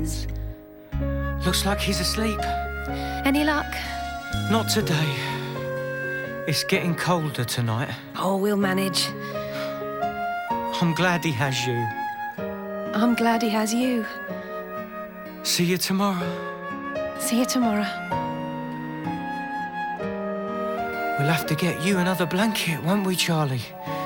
Looks like he's asleep. Any luck? Not today. It's getting colder tonight. Oh, we'll manage. I'm glad he has you. I'm glad he has you. See you tomorrow. See you tomorrow. We'll have to get you another blanket, won't we, Charlie?